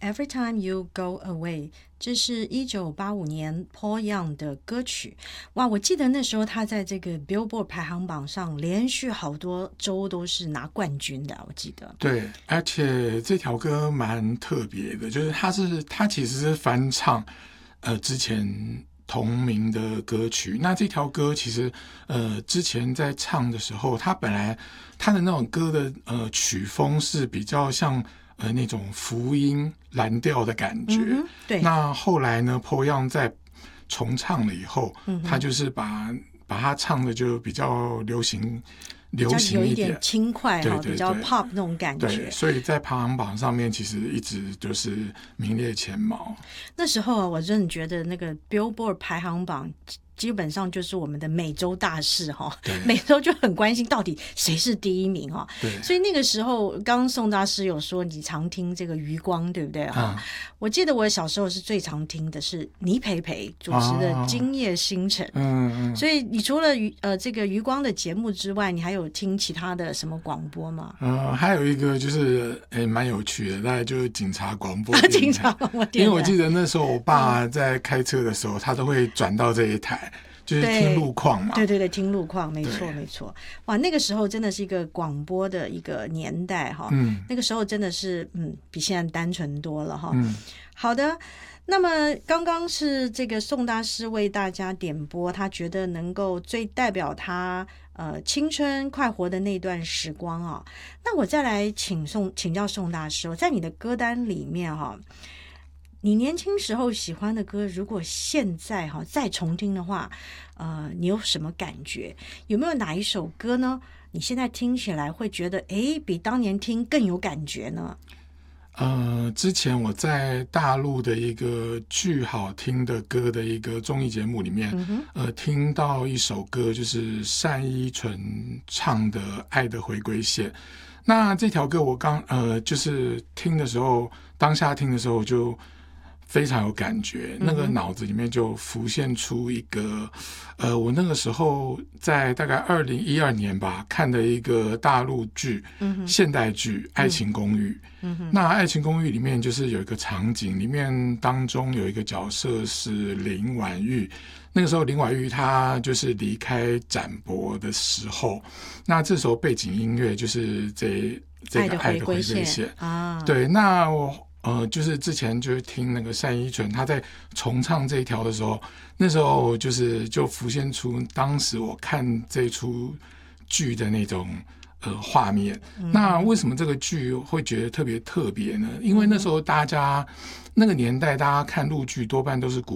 Every Time You Go Away， 这是1985年 Paul Young 的歌曲。哇，我记得那时候他在这个 Billboard 排行榜上连续好多周都是拿冠军的，我记得。 对，而且这条歌蛮特别的，就是他其实是翻唱之前同名的歌曲。那这条歌其实之前在唱的时候，他本来他的那种歌的曲风是比较像那种福音蓝调的感觉。 对。 那后来呢 Paul Young 在重唱了以后，他就是把它唱的就比较流行一点轻快， 对对对， 比较 pop 那种感觉。 对，所以在排行榜上面其实一直就是名列前茅。 那时候我真的觉得那个 Billboard 排行榜基本上就是我们的每周大事每周就很关心到底谁是第一名所以那个时候刚刚宋大师有说你常听这个余光，对不对我记得我小时候是最常听的是倪培培主持的《今夜星辰》所以你除了这个余光的节目之外，你还有听其他的什么广播吗？ 还有一个就是蛮有趣的，大概就是警察广播警察广播电台。 因为我记得那时候我爸在开车的时候，他都会转到这一台，就是听路况嘛。 对对对，听路况，没错没错。哇，那个时候真的是一个广播的一个年代那个时候真的是比现在单纯多了好的，那么刚刚是这个宋大师为大家点播他觉得能够最代表他青春快活的那段时光那我再来请教宋大师在你的歌单里面你年轻时候喜欢的歌，如果现在再重听的话，你有什么感觉？有没有哪一首歌呢？你现在听起来会觉得，比当年听更有感觉呢？ 之前我在大陆的一个巨好听的歌的一个综艺节目里面，听到一首歌，就是单依纯唱的《爱的回归线》。那这条歌我就是听的时候，当下听的时候就非常有感觉，那个脑子里面就浮现出一个我那个时候在大概2012年吧看的一个大陆剧，现代剧《爱情公寓》。那《爱情公寓》里面就是有一个场景，里面当中有一个角色是林婉玉。那个时候林婉玉她就是离开展博的时候，那这时候背景音乐就是这个《爱的回归线》对，那我就是之前就是听那个单依纯她在重唱这一条的时候，那时候就浮现出当时我看这出剧的那种画面。那为什么这个剧会觉得特别呢？因为那时候大家那个年代大家看陆剧多半都是